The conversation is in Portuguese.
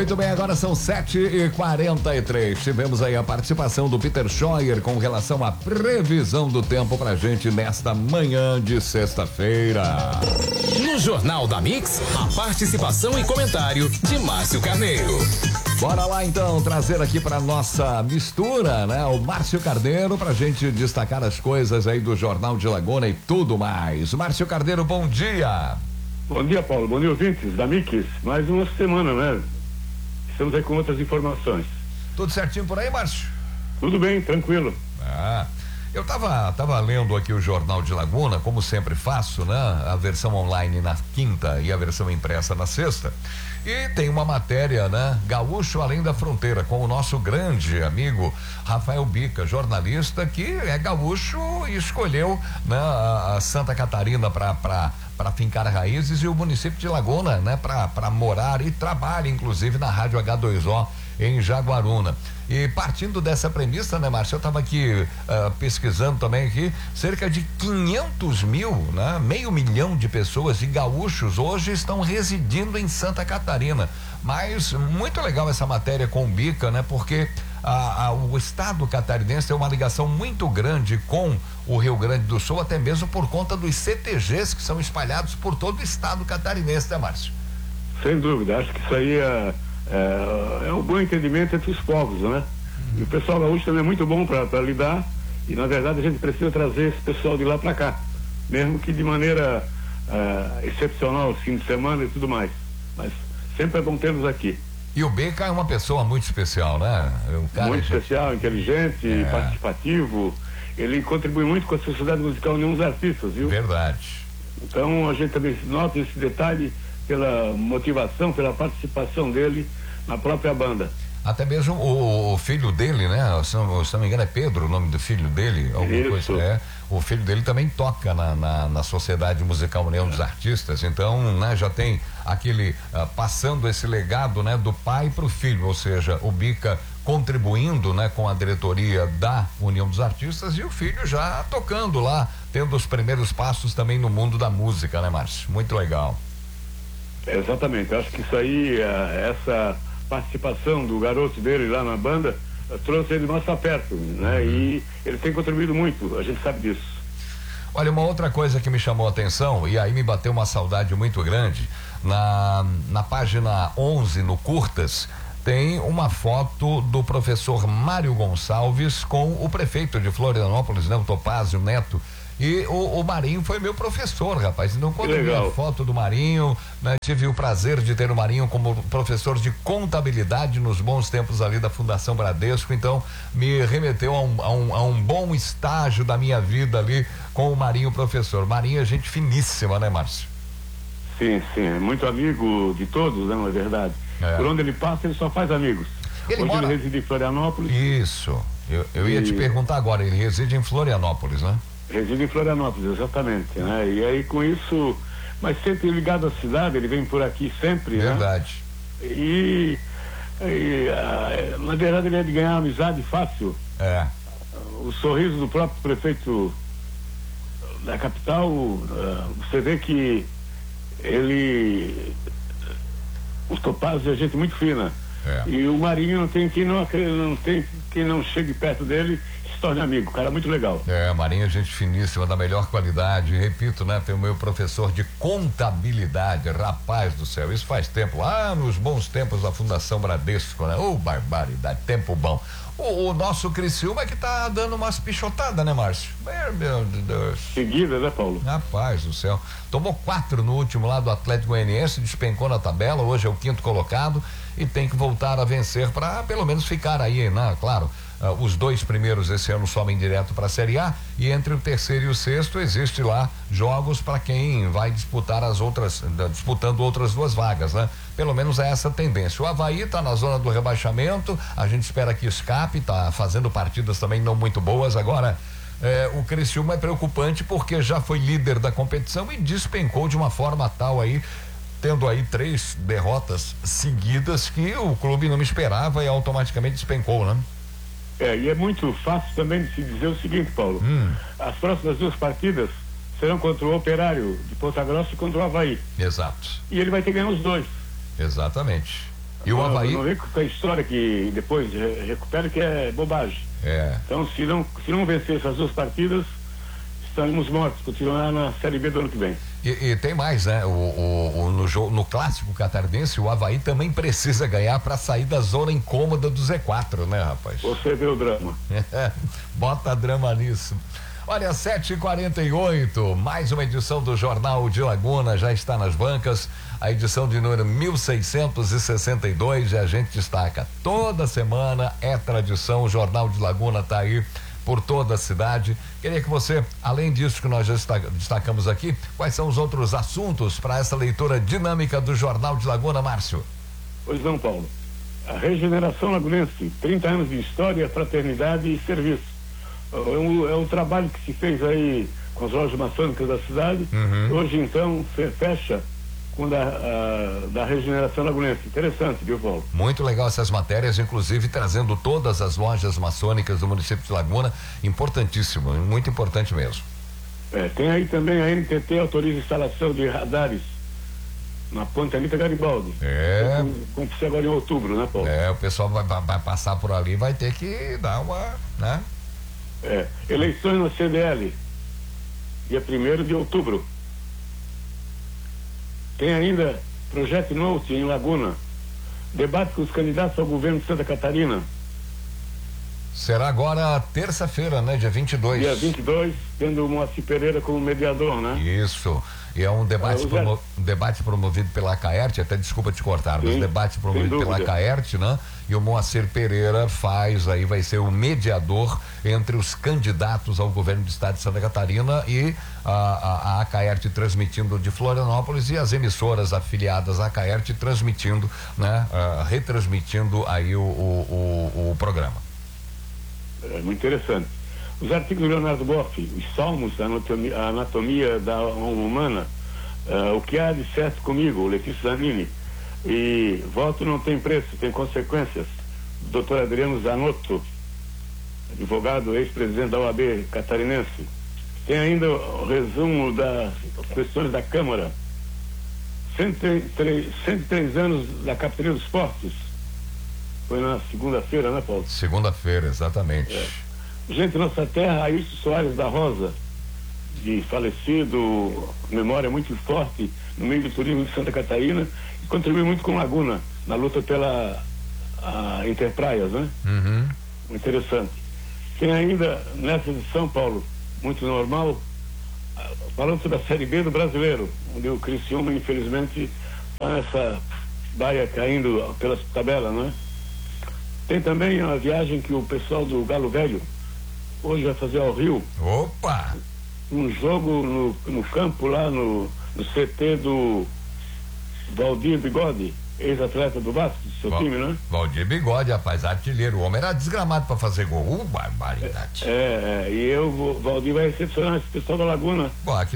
Muito bem, agora são 7h43. Tivemos aí a participação do Peter Scheuer com relação à previsão do tempo pra gente nesta manhã de sexta-feira. No Jornal da Mix, a participação e comentário de Márcio Carneiro. Bora lá então trazer aqui pra nossa mistura, né? O Márcio Carneiro pra gente destacar as coisas aí do Jornal de Laguna e tudo mais. Márcio Carneiro, bom dia. Bom dia, Paulo. Bom dia, ouvintes da Mix. Mais uma semana, né? Estamos aí com outras informações. Tudo certinho por aí, Márcio? Tudo bem, tranquilo. Eu tava lendo aqui o Jornal de Laguna, como sempre faço, né? A versão online na quinta e a versão impressa na sexta. E tem uma matéria, né? Gaúcho Além da Fronteira, com o nosso grande amigo Rafael Bica, jornalista que é gaúcho e escolheu, né, a Santa Catarina para fincar raízes e o município de Laguna, né, para morar e trabalha, inclusive, na Rádio H2O em Jaguaruna. E partindo dessa premissa, né, Márcio, eu estava aqui pesquisando também aqui, cerca de 500 mil, né, 500.000 de pessoas e gaúchos hoje estão residindo em Santa Catarina. Mas muito legal essa matéria com o Bica, né, porque o estado catarinense tem uma ligação muito grande com o Rio Grande do Sul, até mesmo por conta dos CTGs que são espalhados por todo o estado catarinense, né, Márcio? Sem dúvida, acho que isso aí é um bom entendimento entre os povos, né? E o pessoal gaúcho também é muito bom para lidar, e na verdade a gente precisa trazer esse pessoal de lá para cá, mesmo que de maneira excepcional, fim de semana e tudo mais, mas sempre é bom tê-los aqui. E o Bica é uma pessoa muito especial, né? Um cara muito especial, inteligente, participativo. Ele contribui muito com a Sociedade Musical União dos Artistas, viu? Verdade. Então a gente também nota esse detalhe pela motivação, pela participação dele na própria banda. Até mesmo o filho dele, né? Se não me engano é Pedro o nome do filho dele, alguma coisa. O filho dele também toca na Sociedade Musical União dos Artistas, então, né, já tem aquele passando esse legado, né, do pai pro filho, ou seja, o Bica contribuindo, né, com a diretoria da União dos Artistas e o filho já tocando lá, tendo os primeiros passos também no mundo da música, né, Márcio? Muito legal. Exatamente, acho que isso aí, essa participação do garoto dele lá na banda trouxe ele mais pra perto, né? E ele tem contribuído muito, a gente sabe disso. Olha, uma outra coisa que me chamou a atenção, e aí me bateu uma saudade muito grande, na página 11, no Curtas, tem uma foto do professor Mário Gonçalves com o prefeito de Florianópolis, né? O Topázio Neto. E o Marinho foi meu professor, rapaz. Então, quando eu vi a foto do Marinho, né, tive o prazer de ter o Marinho como professor de contabilidade nos bons tempos ali da Fundação Bradesco. Então, me remeteu a um bom estágio da minha vida ali com o Marinho professor. Marinho é gente finíssima, né, Márcio? Sim, é muito amigo de todos, não é verdade? Por onde ele passa, ele só faz amigos. Ele reside em Florianópolis. Isso. Eu ia te perguntar agora, ele reside em Florianópolis, né? Reside em Florianópolis, exatamente, né? E aí com isso, mas sempre ligado à cidade, ele vem por aqui sempre, verdade, né? E na verdade ele é de ganhar amizade fácil. O sorriso do próprio prefeito da capital, você vê que o Topázio é gente muito fina. E o Marinho não tem quem não chegue perto dele se torne amigo, cara, muito legal. Marinho é gente finíssima, da melhor qualidade, repito, né? Tem o meu professor de contabilidade, rapaz do céu, isso faz tempo, lá nos bons tempos da Fundação Bradesco, né? Barbaridade, tempo bom. O nosso Criciúma é que tá dando umas pichotadas, né, Márcio? Meu Deus. Seguida, né, Paulo? Rapaz do céu. Tomou 4 no último lá do Atlético Goianiense, despencou na tabela, hoje é o 5º colocado e tem que voltar a vencer para pelo menos ficar aí, né? Claro, os 2 primeiros esse ano sobem direto para a Série A e entre o 3º e o 6º existe lá jogos para quem vai disputar disputando outras 2 vagas, né? Pelo menos é essa a tendência. O Avaí tá na zona do rebaixamento, a gente espera que escape, tá fazendo partidas também não muito boas. Agora, o Criciúma é preocupante porque já foi líder da competição e despencou de uma forma tal aí, tendo aí 3 derrotas seguidas que o clube não esperava e automaticamente despencou, né? E é muito fácil também de se dizer o seguinte, Paulo. As próximas 2 partidas serão contra o Operário de Ponta Grossa e contra o Avaí. Exato. E ele vai ter que ganhar os 2. Exatamente. E o Avaí? Não vem com a história que depois recupera, que é bobagem. Então, se não vencer essas 2 partidas, estaremos mortos, continuar na Série B do ano que vem. E tem mais, né? No clássico catarinense, o Avaí também precisa ganhar para sair da zona incômoda do Z4, né, rapaz? Você vê o drama. Bota drama nisso. Olha, 7h48, mais uma edição do Jornal de Laguna já está nas bancas, a edição de número 1662, e a gente destaca toda semana, é tradição, o Jornal de Laguna está aí por toda a cidade. Queria que você, além disso que nós já destacamos aqui, quais são os outros assuntos para essa leitura dinâmica do Jornal de Laguna, Márcio? Pois não, Paulo. A Regeneração Lagunense, 30 anos de história, fraternidade e serviço. É um trabalho que se fez aí com as lojas maçônicas da cidade. Hoje, então, fecha com da Regeneração Lagunense. Interessante, viu, Paulo? Muito legal essas matérias, inclusive trazendo todas as lojas maçônicas do município de Laguna. Importantíssimo, muito importante mesmo. Tem aí também a NTT autoriza instalação de radares na Ponte Anita Garibaldi. Como ser agora em outubro, né, Paulo? O pessoal vai passar por ali, vai ter que dar uma, né? Eleições na CDL, dia 1º de outubro. Tem ainda Projeto Note em Laguna, debate com os candidatos ao governo de Santa Catarina. Será agora terça-feira, né? Dia 22. Dia 22, tendo o Moacir Pereira como mediador, né? Isso. E é um debate, debate promovido pela Caerte, até desculpa te cortar, mas debate promovido pela Caerte, né? E o Moacir Pereira vai ser o mediador entre os candidatos ao governo do estado de Santa Catarina e a Caerte transmitindo de Florianópolis e as emissoras afiliadas à Caerte transmitindo, né? Retransmitindo aí o programa. Muito interessante. Os artigos do Leonardo Boff, os Salmos, a anatomia da alma humana, o que há de certo comigo, Letícia Zanini, e voto não tem preço, tem consequências. Dr. Adriano Zanotto, advogado, ex-presidente da OAB catarinense. Tem ainda o resumo das questões da Câmara. 103 anos da Capitania dos Portos. Foi na segunda-feira, né, Paulo? Segunda-feira, exatamente. Gente, nossa terra, Ailton Soares da Rosa, de falecido, memória muito forte no meio do turismo de Santa Catarina, e contribuiu muito com Laguna, na luta pela Interpraias, né? Muito interessante. Tem ainda, nessa edição, Paulo, muito normal, falando sobre a Série B do Brasileiro, onde o Criciúma, infelizmente, está nessa baia caindo pelas tabelas, né? Tem também a viagem que o pessoal do Galo Velho hoje vai fazer ao Rio. Opa! Um jogo no campo lá no CT do Valdir Bigode, ex-atleta do Vasco, do seu time, né? Valdir Bigode, rapaz, artilheiro. O homem era desgramado para fazer gol. Barbaridade. E o Valdir vai recepcionar esse pessoal da Laguna. Bom, aqui